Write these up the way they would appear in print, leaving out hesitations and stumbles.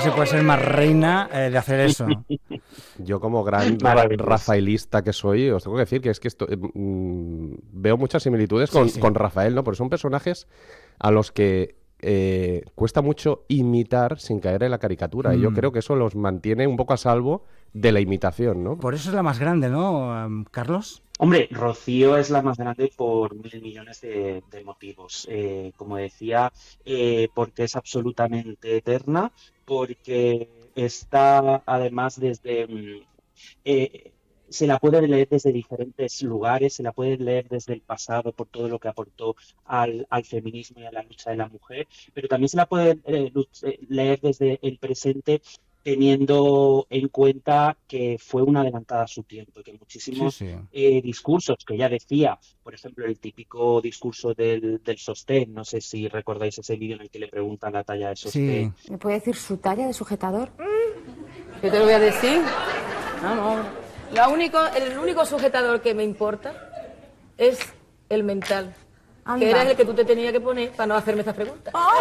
se puede ser más reina de hacer eso. Yo como gran rafaelista que soy, os tengo que decir que es que veo muchas similitudes con Rafael, ¿no? Porque son personajes a los que cuesta mucho imitar sin caer en la caricatura. Y yo creo que eso los mantiene un poco a salvo de la imitación, ¿no? Por eso es la más grande, ¿no, Carlos? Hombre, Rocío es la más grande por 1.000 millones de motivos. Como decía, porque es absolutamente eterna, porque está además se la puede leer desde diferentes lugares, se la puede leer desde el pasado por todo lo que aportó al feminismo y a la lucha de la mujer, pero también se la puede leer desde el presente, teniendo en cuenta que fue una adelantada a su tiempo y que muchísimos discursos que ella decía, por ejemplo, el típico discurso del sostén, no sé si recordáis ese vídeo en el que le preguntan la talla de sostén. ¿Me puede decir su talla de sujetador? ¿Qué te lo voy a decir? No. El único sujetador que me importa es el mental. Anda. Que era el que tú te tenías que poner para no hacerme estas preguntas. ¡Oh!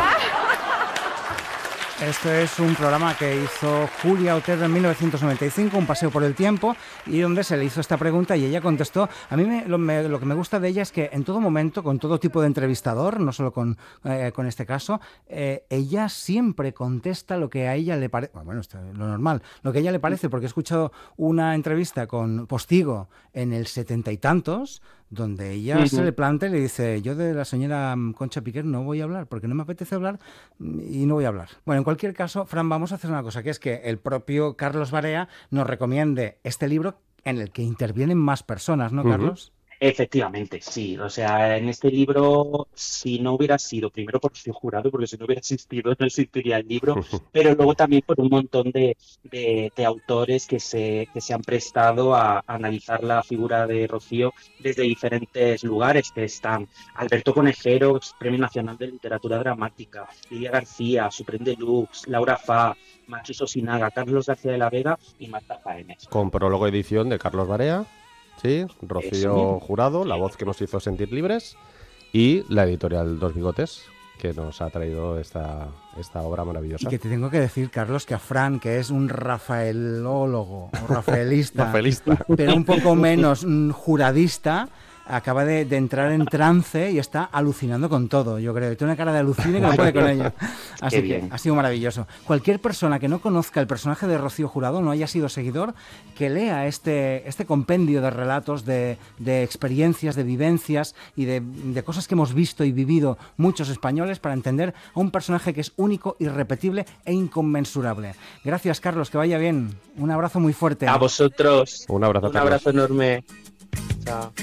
Esto es un programa que hizo Julia Otero en 1995, Un paseo por el tiempo, y donde se le hizo esta pregunta y ella contestó. A mí lo que me gusta de ella es que en todo momento, con todo tipo de entrevistador, no solo con este caso, ella siempre contesta lo que a ella le parece. Bueno, esto es lo normal, lo que a ella le parece, porque he escuchado una entrevista con Postigo en el 70 y tantos, donde ella se le plantea y le dice: yo de la señora Concha Piquer no voy a hablar, porque no me apetece hablar y no voy a hablar. Bueno, en cualquier caso, Fran, vamos a hacer una cosa, que es que el propio Carlos Barea nos recomiende este libro en el que intervienen más personas, ¿no, Carlos? Efectivamente, sí. O sea, en este libro, si no hubiera sido, primero por su jurado, porque si no hubiera existido, no existiría el libro, pero luego también por un montón de autores que se han prestado a analizar la figura de Rocío desde diferentes lugares, que están Alberto Conejero, Premio Nacional de Literatura Dramática, Lidia García, Supreme Deluxe, Laura Fa, Macho Sosinaga, Carlos García de la Vega y Marta Faenes. Con prólogo edición de Carlos Barea. Sí, Rocío Jurado, la voz que nos hizo sentir libres, y la editorial Dos Bigotes, que nos ha traído esta obra maravillosa. Y que te tengo que decir, Carlos, que a Fran, que es un rafaelólogo o rafaelista, pero un poco menos juradista, acaba de entrar en trance y está alucinando con todo, yo creo. Tiene una cara de alucine que no puede con ella. Así que ha sido maravilloso. Cualquier persona que no conozca el personaje de Rocío Jurado, no haya sido seguidor, que lea este compendio de relatos, de experiencias, de vivencias y de cosas que hemos visto y vivido muchos españoles, para entender a un personaje que es único, irrepetible e inconmensurable. Gracias, Carlos, que vaya bien. Un abrazo muy fuerte. A vosotros. Un abrazo, Un abrazo enorme. Chao.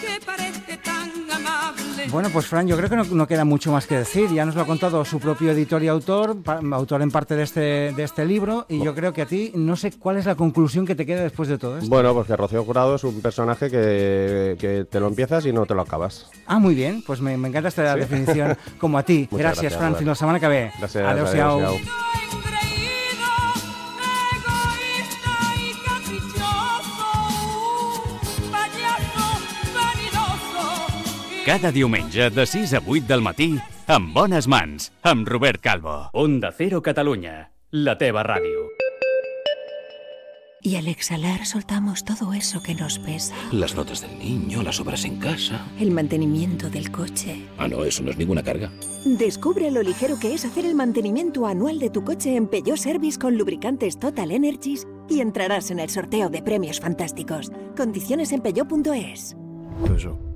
Bueno, pues Fran, yo creo que no queda mucho más que decir. Ya nos lo ha contado su propio editor y autor en parte de este libro, y yo creo que a ti, no sé cuál es la conclusión que te queda después de todo esto. Bueno, pues que Rocío Jurado es un personaje que te lo empiezas y no te lo acabas. Ah, muy bien, pues me encanta esta definición, como a ti. Gracias, Fran, fins la setmana que ve. Gràcies, adéu-siau. Cada diumenge de 6 a 8 del matí, amb Bones Mans, amb Robert Calvo. Onda Cero Catalunya, la teva ràdio. Y al exhalar soltamos todo eso que nos pesa. Las notas del niño, las obras en casa. El mantenimiento del coche. Ah, no, eso no es ninguna carga. Descubre lo ligero que es hacer el mantenimiento anual de tu coche en Peugeot Service con lubricantes Total Energies y entrarás en el sorteo de premios fantásticos. Condiciones en peugeot.es. Peugeot.